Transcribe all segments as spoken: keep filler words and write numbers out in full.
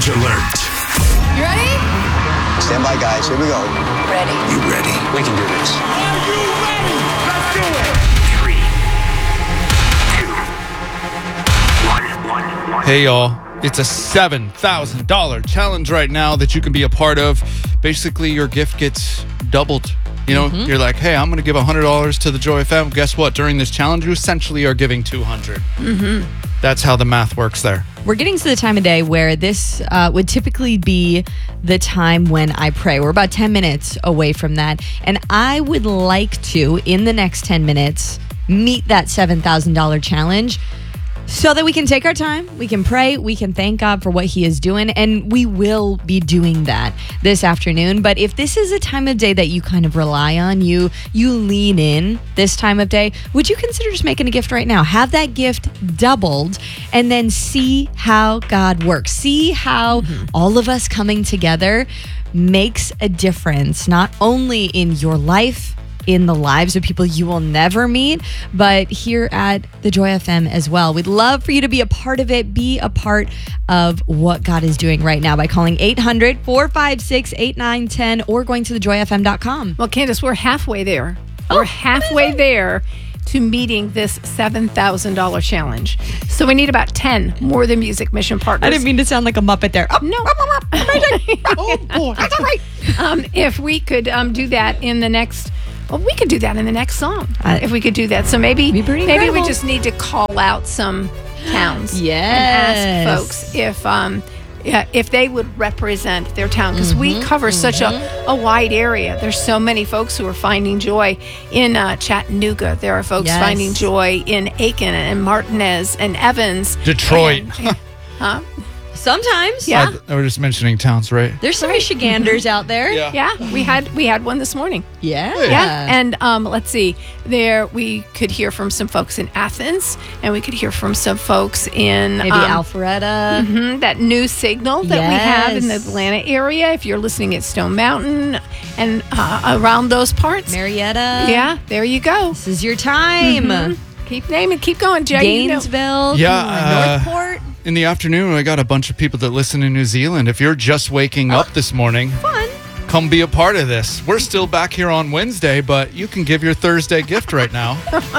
Challenge alert. You ready? Stand by, guys. Here we go. Ready. You ready? We can do this. Are you ready? Let's do it. Three, two, one, one, one. Hey, y'all. It's a seven thousand dollars challenge right now that you can be a part of. Basically, your gift gets doubled. You know, mm-hmm. You're like, hey, I'm going to give one hundred dollars to the Joy F M. Guess what? During this challenge, you essentially are giving two hundred dollars. Mm-hmm. That's how the math works there. We're getting to the time of day where this uh, would typically be the time when I pray. We're about ten minutes away from that. And I would like to, in the next ten minutes, meet that seven thousand dollars challenge so that we can take our time, we can pray, we can thank God for what he is doing, and we will be doing that this afternoon. But if this is a time of day that you kind of rely on, you you lean in this time of day, would you consider just making a gift right now? Have that gift doubled and then see how God works. See how mm-hmm. all of us coming together makes a difference, not only in your life, in the lives of people you will never meet, but here at the Joy F M as well. We'd love for you to be a part of it. Be a part of what God is doing right now by calling eight hundred, four five six, eight nine one zero or going to the joy f m dot com. Well, Candace, we're halfway there. Oh, we're halfway there to meeting this seven thousand dollars challenge. So we need about ten more than Music Mission Partners. I didn't mean to sound like a Muppet there. Oh, no. Oh, boy. That's all right. Um, if we could um, do that in the next... Well, we could do that in the next song uh, if we could do that. So maybe maybe we just need to call out some towns yes. and ask folks if um yeah, if they would represent their town, because mm-hmm, we cover mm-hmm. such a, a wide area. There's so many folks who are finding joy in uh, Chattanooga. There are folks yes. finding joy in Aiken and Martinez and Evans. Detroit. And, huh? Sometimes. Yeah. I, I was just mentioning towns, right? There's some Michiganders out there. Yeah. Yeah. We had we had one this morning. Yeah. Yeah. And um, let's see. There we could hear from some folks in Athens, and we could hear from some folks in maybe um, Alpharetta. Mm-hmm, that new signal that yes. we have in the Atlanta area. If you're listening at Stone Mountain and uh, around those parts. Marietta. Yeah. There you go. This is your time. Mm-hmm. Keep naming. Keep going, Jay. Gainesville. You know. Yeah. Uh, Northport. In the afternoon, I got a bunch of people that listen in New Zealand. If you're just waking oh, up this morning, fun. Come be a part of this. We're still back here on Wednesday, but you can give your Thursday gift right now.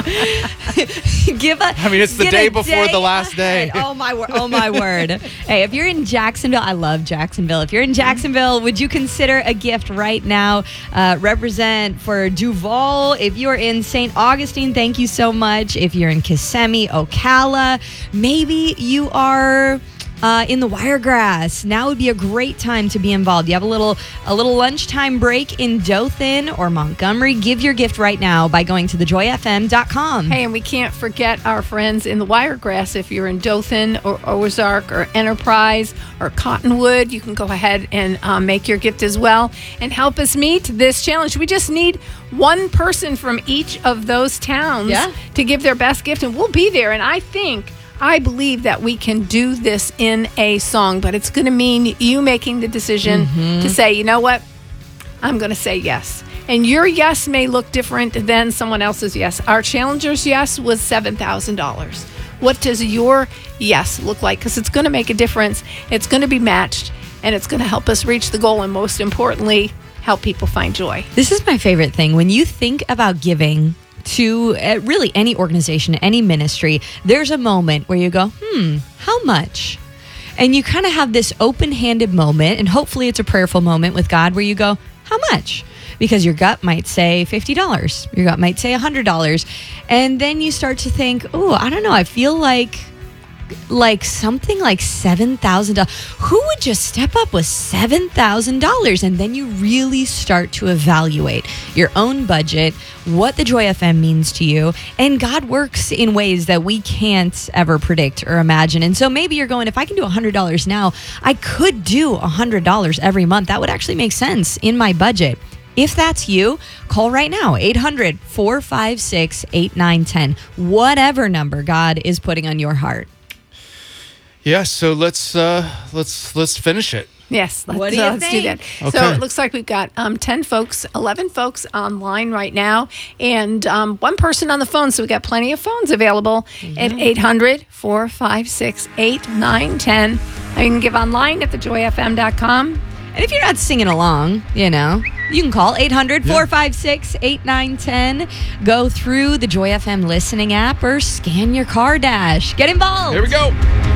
give a, I mean, it's the day before day the last day. Ahead. Oh my word! Oh my word! Hey, if you're in Jacksonville, I love Jacksonville. If you're in Jacksonville, would you consider a gift right now? Uh, represent for Duval. If you're in Saint Augustine, thank you so much. If you're in Kissimmee, Ocala, maybe you are. Uh, in the Wiregrass, now would be a great time to be involved. You have a little a little lunchtime break in Dothan or Montgomery. Give your gift right now by going to the joy f m dot com. Hey, and we can't forget our friends in the Wiregrass. If you're in Dothan or Ozark or Enterprise or Cottonwood, you can go ahead and um, make your gift as well and help us meet this challenge. We just need one person from each of those towns yeah. to give their best gift, and we'll be there. And I think... I believe that we can do this in a song, but it's going to mean you making the decision mm-hmm. to say, you know what, I'm going to say yes. And your yes may look different than someone else's yes. Our challenger's yes was seven thousand dollars. What does your yes look like? Because it's going to make a difference. It's going to be matched, and it's going to help us reach the goal, and most importantly, help people find joy. This is my favorite thing. When you think about giving to uh, really any organization, any ministry, there's a moment where you go, hmm, how much? And you kind of have this open-handed moment, and hopefully it's a prayerful moment with God where you go, how much? Because your gut might say fifty dollars. Your gut might say one hundred dollars. And then you start to think, oh, I don't know, I feel like like something like seven thousand dollars. Who would just step up with seven thousand dollars? And then you really start to evaluate your own budget, what the Joy F M means to you. And God works in ways that we can't ever predict or imagine. And so maybe you're going, if I can do one hundred dollars now, I could do one hundred dollars every month. That would actually make sense in my budget. If that's you, call right now, eight hundred, four five six, eight nine one zero. Whatever number God is putting on your heart. Yeah, so let's uh, let's let's finish it. Yes, let's, what do you uh, let's think? do that. Okay. So it looks like we've got um, ten folks, eleven folks online right now, and um, one person on the phone. So we've got plenty of phones available mm-hmm. at eight hundred, four five six, eight nine one zero. You can give online at the joy f m dot com. And if you're not singing along, you know, you can call eight hundred, four five six, eight nine one zero. Go through the Joy F M listening app or scan your car dash. Get involved. Here we go.